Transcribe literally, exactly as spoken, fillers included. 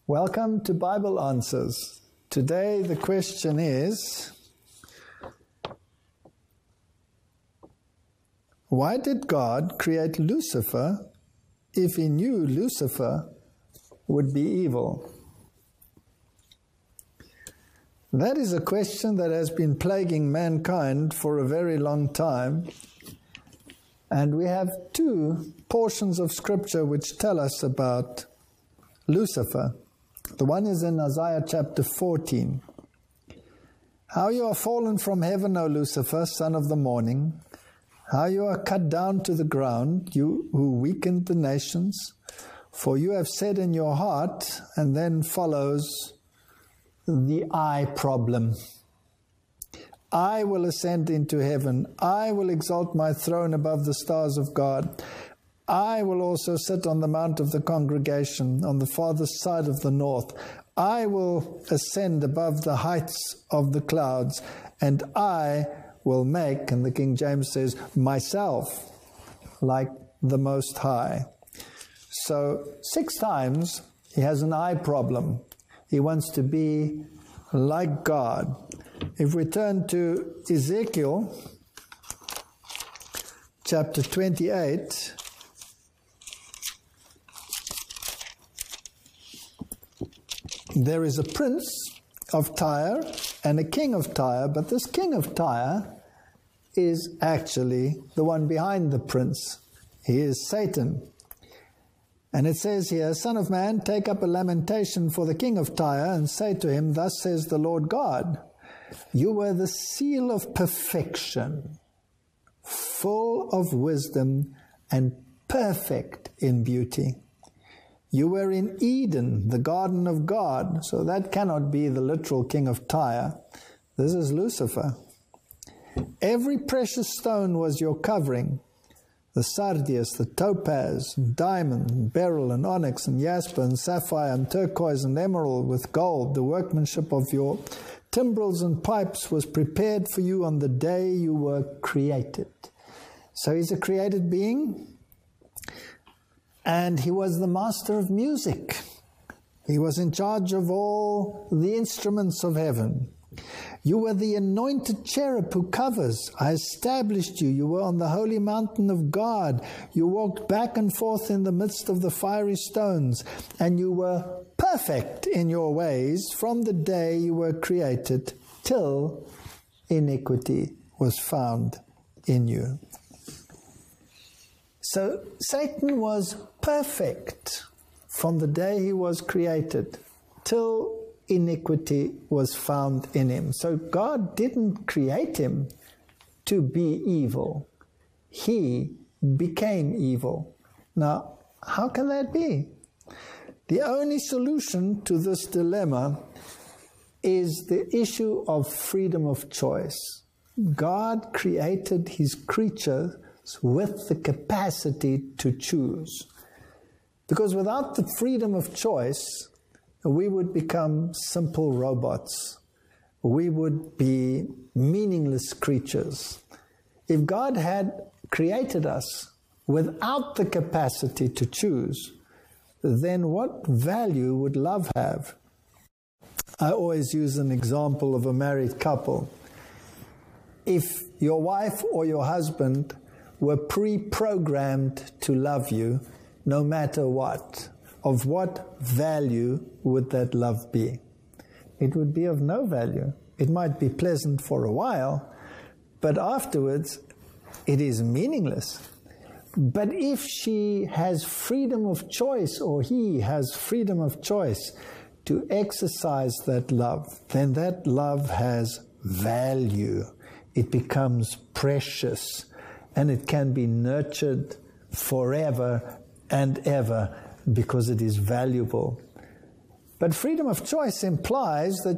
Welcome to Bible Answers. Today the question is, why did God create Lucifer if he knew Lucifer would be evil? That is a question that has been plaguing mankind for a very long time. And we have two portions of Scripture which tell us about Lucifer. The one is in Isaiah chapter fourteen. How you are fallen from heaven, O Lucifer, son of the morning. How you are cut down to the ground, you who weakened the nations. For you have said in your heart, and then follows the I problem. I will ascend into heaven. I will exalt my throne above the stars of God. I will also sit on the mount of the congregation on the farthest side of the north. I will ascend above the heights of the clouds, and I will make, and the King James says, myself like the Most High. So six times he has an I problem. He wants to be like God. If we turn to Ezekiel chapter twenty-eight, there is a prince of Tyre and a king of Tyre, but this king of Tyre is actually the one behind the prince. He is Satan. And it says here, Son of man, take up a lamentation for the king of Tyre and say to him, Thus says the Lord God, you were the seal of perfection, full of wisdom and perfect in beauty. You were in Eden, the garden of God. So that cannot be the literal king of Tyre. This is Lucifer. Every precious stone was your covering. The sardius, the topaz, and diamond, and beryl, and onyx, and jasper, and sapphire, and turquoise, and emerald with gold. The workmanship of your timbrels and pipes was prepared for you on the day you were created. So he's a created being. And he was the master of music. He was in charge of all the instruments of heaven. You were the anointed cherub who covers. I established you. You were on the holy mountain of God. You walked back and forth in the midst of the fiery stones. And you were perfect in your ways from the day you were created till iniquity was found in you. So Satan was perfect from the day he was created till iniquity was found in him. So God didn't create him to be evil. He became evil. Now, how can that be? The only solution to this dilemma is the issue of freedom of choice. God created his creatures with the capacity to choose. Because without the freedom of choice, we would become simple robots. We would be meaningless creatures. If God had created us without the capacity to choose, then what value would love have? I always use an example of a married couple. If your wife or your husband were pre-programmed to love you, no matter what, of what value would that love be? It would be of no value. It might be pleasant for a while, but afterwards it is meaningless. But if she has freedom of choice, or he has freedom of choice to exercise that love, then that love has value. It becomes precious, and it can be nurtured forever and ever because it is valuable. But freedom of choice implies that